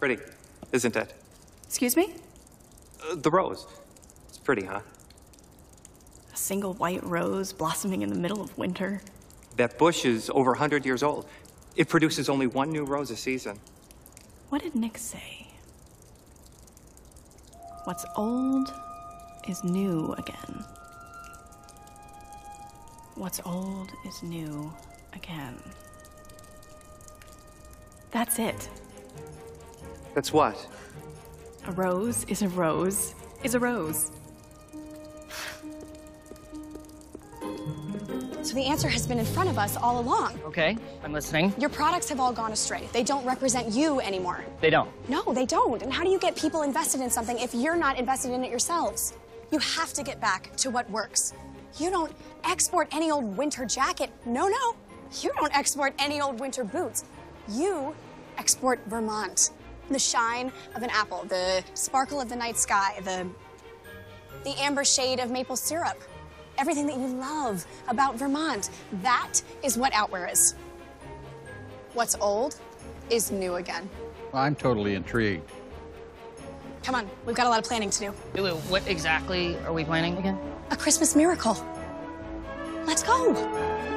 Pretty, isn't it? Excuse me? The rose. It's pretty, huh? A single white rose blossoming in the middle of winter. That bush is over 100 years old. It produces only one new rose a season. What did Nick say? What's old is new again. What's old is new again. That's it. That's what? A rose is a rose is a rose. So the answer has been in front of us all along. Okay, I'm listening. Your products have all gone astray. They don't represent you anymore. They don't. No, they don't. And how do you get people invested in something if you're not invested in it yourselves? You have to get back to what works. You don't export any old winter jacket. No, no. You don't export any old winter boots. You export Vermont. The shine of an apple, the sparkle of the night sky, the amber shade of maple syrup. Everything that you love about Vermont. That is what Outwear is. What's old is new again. I'm totally intrigued. Come on, we've got a lot of planning to do. Wait, what exactly are we planning again? A Christmas miracle. Let's go.